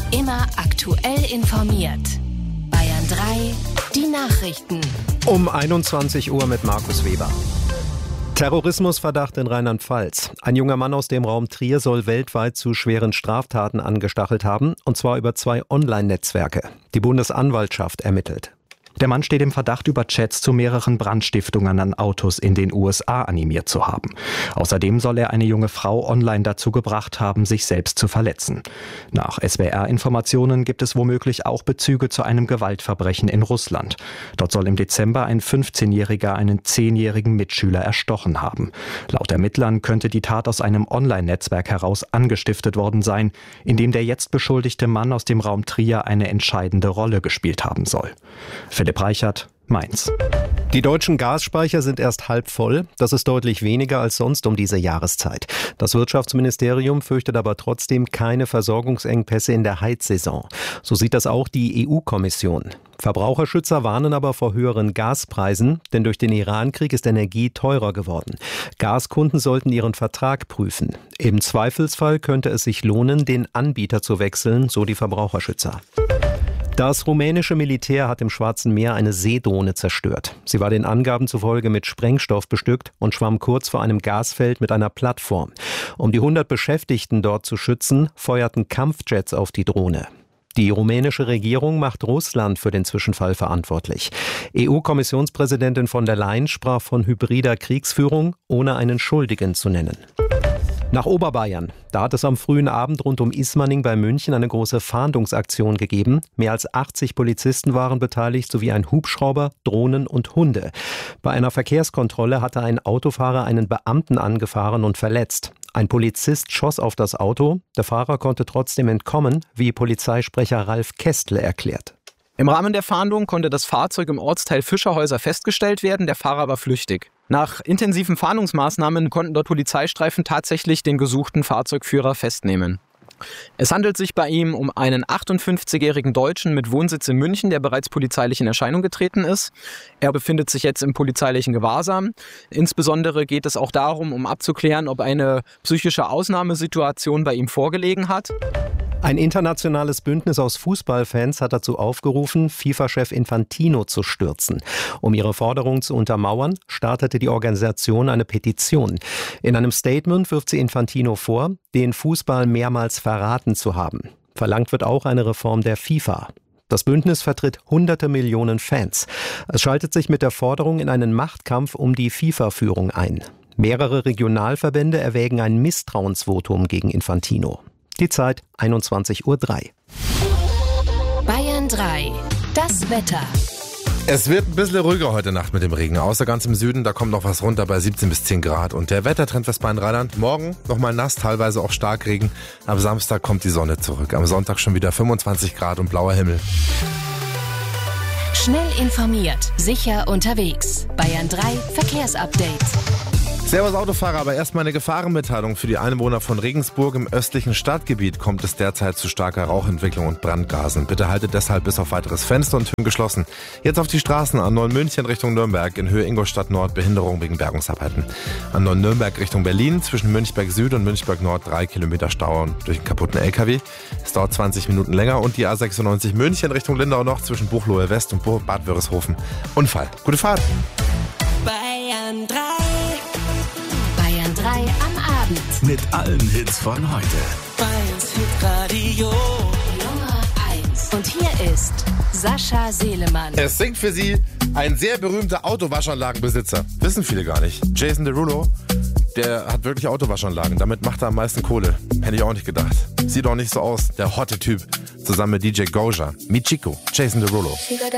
Immer aktuell informiert. Bayern 3, die Nachrichten. Um 21 Uhr mit Markus Weber. Terrorismusverdacht in Rheinland-Pfalz. Ein junger Mann aus dem Raum Trier soll weltweit zu schweren Straftaten angestachelt haben, und zwar über 2 Online-Netzwerke. Die Bundesanwaltschaft ermittelt. Der Mann steht im Verdacht, über Chats zu mehreren Brandstiftungen an Autos in den USA animiert zu haben. Außerdem soll er eine junge Frau online dazu gebracht haben, sich selbst zu verletzen. Nach SWR-Informationen gibt es womöglich auch Bezüge zu einem Gewaltverbrechen in Russland. Dort soll im Dezember ein 15-Jähriger einen 10-jährigen Mitschüler erstochen haben. Laut Ermittlern könnte die Tat aus einem Online-Netzwerk heraus angestiftet worden sein, in dem der jetzt beschuldigte Mann aus dem Raum Trier eine entscheidende Rolle gespielt haben soll. Philipp Reichert, Mainz. Die deutschen Gasspeicher sind erst halb voll. Das ist deutlich weniger als sonst um diese Jahreszeit. Das Wirtschaftsministerium fürchtet aber trotzdem keine Versorgungsengpässe in der Heizsaison. So sieht das auch die EU-Kommission. Verbraucherschützer warnen aber vor höheren Gaspreisen, denn durch den Iran-Krieg ist Energie teurer geworden. Gaskunden sollten ihren Vertrag prüfen. Im Zweifelsfall könnte es sich lohnen, den Anbieter zu wechseln, so die Verbraucherschützer. Das rumänische Militär hat im Schwarzen Meer eine Seedrohne zerstört. Sie war den Angaben zufolge mit Sprengstoff bestückt und schwamm kurz vor einem Gasfeld mit einer Plattform. Um die 100 Beschäftigten dort zu schützen, feuerten Kampfjets auf die Drohne. Die rumänische Regierung macht Russland für den Zwischenfall verantwortlich. EU-Kommissionspräsidentin von der Leyen sprach von hybrider Kriegsführung, ohne einen Schuldigen zu nennen. Nach Oberbayern. Da hat es am frühen Abend rund um Ismaning bei München eine große Fahndungsaktion gegeben. Mehr als 80 Polizisten waren beteiligt, sowie ein Hubschrauber, Drohnen und Hunde. Bei einer Verkehrskontrolle hatte ein Autofahrer einen Beamten angefahren und verletzt. Ein Polizist schoss auf das Auto. Der Fahrer konnte trotzdem entkommen, wie Polizeisprecher Ralf Kästle erklärt. Im Rahmen der Fahndung konnte das Fahrzeug im Ortsteil Fischerhäuser festgestellt werden. Der Fahrer war flüchtig. Nach intensiven Fahndungsmaßnahmen konnten dort Polizeistreifen tatsächlich den gesuchten Fahrzeugführer festnehmen. Es handelt sich bei ihm um einen 58-jährigen Deutschen mit Wohnsitz in München, der bereits polizeilich in Erscheinung getreten ist. Er befindet sich jetzt im polizeilichen Gewahrsam. Insbesondere geht es auch darum, um abzuklären, ob eine psychische Ausnahmesituation bei ihm vorgelegen hat. Ein internationales Bündnis aus Fußballfans hat dazu aufgerufen, FIFA-Chef Infantino zu stürzen. Um ihre Forderung zu untermauern, startete die Organisation eine Petition. In einem Statement wirft sie Infantino vor, den Fußball mehrmals verraten zu haben. Verlangt wird auch eine Reform der FIFA. Das Bündnis vertritt hunderte Millionen Fans. Es schaltet sich mit der Forderung in einen Machtkampf um die FIFA-Führung ein. Mehrere Regionalverbände erwägen ein Misstrauensvotum gegen Infantino. Die Zeit 21:03 Uhr. Bayern 3, das Wetter. Es wird ein bisschen ruhiger heute Nacht mit dem Regen. Außer ganz im Süden, da kommt noch was runter bei 17 bis 10 Grad. Und der Wettertrend Westbayern-Rheinland, morgen nochmal nass, teilweise auch Starkregen. Am Samstag kommt die Sonne zurück. Am Sonntag schon wieder 25 Grad und blauer Himmel. Schnell informiert, sicher unterwegs. Bayern 3 Verkehrsupdate. Servus Autofahrer, aber erstmal eine Gefahrenmitteilung für die Einwohner von Regensburg. Im östlichen Stadtgebiet kommt es derzeit zu starker Rauchentwicklung und Brandgasen. Bitte haltet deshalb bis auf weiteres Fenster und Türen geschlossen. Jetzt auf die Straßen an Neumünchen Richtung Nürnberg, in Höhe Ingolstadt Nord, Behinderung wegen Bergungsarbeiten. An Nürnberg Richtung Berlin, zwischen Münchberg Süd und Münchberg Nord 3 Kilometer Stau durch einen kaputten LKW. Es dauert 20 Minuten länger. Und die A96 München Richtung Lindau noch, zwischen Buchloe West und Bad Wörishofen. Unfall. Gute Fahrt. Bayern 3. Bayern 3 am Abend. Mit allen Hits von heute. Bayerns Hitradio Nummer 1. Und hier ist Sascha Selemann. Es singt für Sie ein sehr berühmter Autowaschanlagenbesitzer. Wissen viele gar nicht. Jason Derulo, der hat wirklich Autowaschanlagen. Damit macht er am meisten Kohle. Hätte ich auch nicht gedacht. Sieht auch nicht so aus, der hotte Typ. Zusammen mit DJ Goja, Michiko, Jason Derulo.